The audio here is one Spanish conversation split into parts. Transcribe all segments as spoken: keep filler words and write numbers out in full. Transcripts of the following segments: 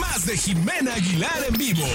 más de Jimena Aguilar en vivo.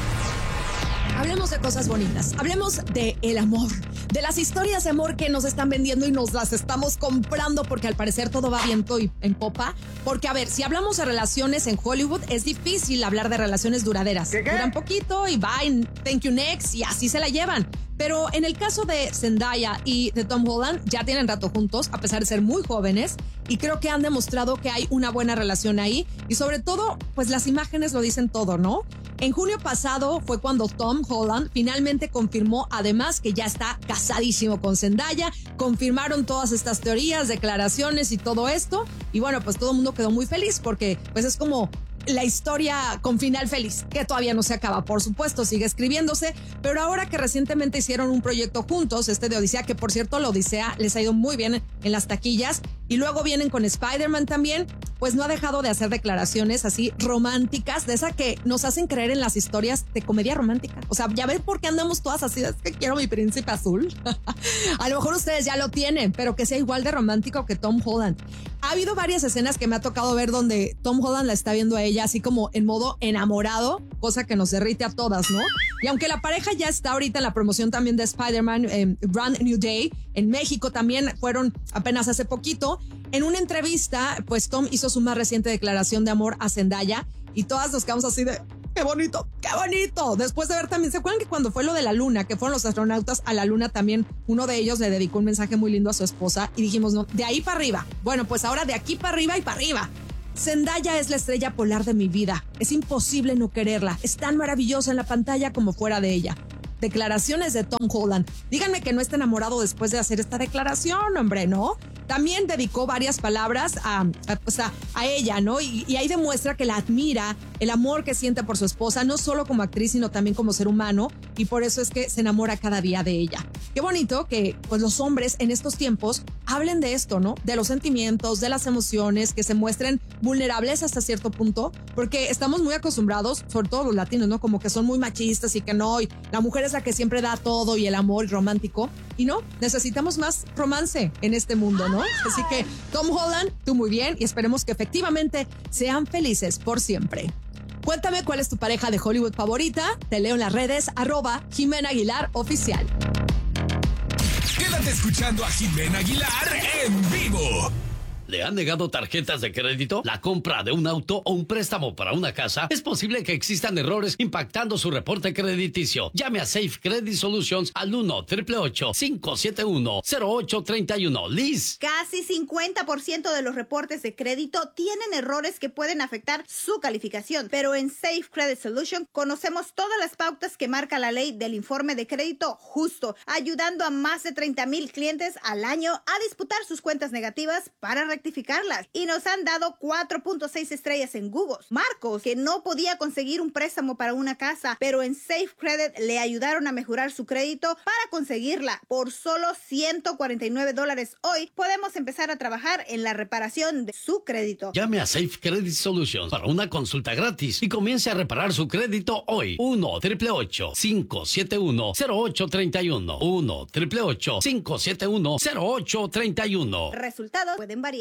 Hablemos de cosas bonitas, hablemos de el amor, de las historias de amor que nos están vendiendo y nos las estamos comprando porque al parecer todo va viento y en popa. Porque a ver, si hablamos de relaciones en Hollywood, es difícil hablar de relaciones duraderas. ¿Qué, qué? Duran poquito y bye, thank you next, y así se la llevan. Pero en el caso de Zendaya y de Tom Holland, ya tienen rato juntos, a pesar de ser muy jóvenes, y creo que han demostrado que hay una buena relación ahí, y sobre todo, pues las imágenes lo dicen todo, ¿no? En junio pasado fue cuando Tom Holland finalmente confirmó, además, que ya está casadísimo con Zendaya. Confirmaron todas estas teorías, declaraciones y todo esto, y bueno, pues todo el mundo quedó muy feliz porque pues es como la historia con final feliz, que todavía no se acaba, por supuesto, sigue escribiéndose, pero ahora que recientemente hicieron un proyecto juntos, este de Odisea, que por cierto la Odisea les ha ido muy bien en las taquillas, y luego vienen con Spider-Man también, pues no ha dejado de hacer declaraciones así románticas, de esa que nos hacen creer en las historias de comedia romántica. O sea, ya ven por qué andamos todas así, es que quiero mi príncipe azul. A lo mejor ustedes ya lo tienen, pero que sea igual de romántico que Tom Holland. Ha habido varias escenas que me ha tocado ver donde Tom Holland la está viendo a ella así como en modo enamorado, cosa que nos derrite a todas, ¿no? Y aunque la pareja ya está ahorita en la promoción también de Spider-Man, eh, Brand New Day, en México también fueron apenas hace poquito, en una entrevista, pues Tom hizo su más reciente declaración de amor a Zendaya y todas nos quedamos así de ¡qué bonito! ¡Qué bonito! Después de ver también, ¿se acuerdan que cuando fue lo de la luna, que fueron los astronautas a la luna también, uno de ellos le dedicó un mensaje muy lindo a su esposa y dijimos, no, de ahí para arriba. Bueno, pues ahora de aquí para arriba y para arriba. Zendaya es la estrella polar de mi vida. Es imposible no quererla. Es tan maravillosa en la pantalla como fuera de ella. Declaraciones de Tom Holland. Díganme que no está enamorado después de hacer esta declaración, hombre, ¿no? También dedicó varias palabras a, a, o sea, a ella, ¿no? Y, y ahí demuestra que la admira, el amor que siente por su esposa, no solo como actriz, sino también como ser humano, y por eso es que se enamora cada día de ella. Qué bonito que pues los hombres en estos tiempos hablen de esto, ¿no? De los sentimientos, de las emociones, que se muestren vulnerables hasta cierto punto, porque estamos muy acostumbrados, sobre todo los latinos, ¿no? Como que son muy machistas y que no, y la mujer es la que siempre da todo y el amor romántico, y no, necesitamos más romance en este mundo, ¿no? Así que Tom Holland, tú muy bien, y esperemos que efectivamente sean felices por siempre. Cuéntame cuál es tu pareja de Hollywood favorita. Te leo en las redes, arroba Jimena Aguilar Oficial. Quédate escuchando a Jimena Aguilar en vivo. ¿Le han negado tarjetas de crédito? ¿La compra de un auto o un préstamo para una casa? Es posible que existan errores impactando su reporte crediticio. Llame a Safe Credit Solutions al uno, ocho ocho ocho, cinco siete uno, cero ocho tres uno. Liz. Casi cincuenta por ciento de los reportes de crédito tienen errores que pueden afectar su calificación. Pero en Safe Credit Solutions conocemos todas las pautas que marca la ley del informe de crédito justo, ayudando a más de treinta mil clientes al año a disputar sus cuentas negativas para rectificarlas, y nos han dado cuatro punto seis estrellas en Google. Marcos, que no podía conseguir un préstamo para una casa, pero en Safe Credit le ayudaron a mejorar su crédito para conseguirla. Por solo ciento cuarenta y nueve dólares hoy podemos empezar a trabajar en la reparación de su crédito. Llame a Safe Credit Solutions para una consulta gratis y comience a reparar su crédito hoy. uno, ocho ocho ocho, cinco siete uno, cero ocho tres uno. uno, ocho ocho ocho, cinco siete uno, cero ocho tres uno. Resultados pueden variar.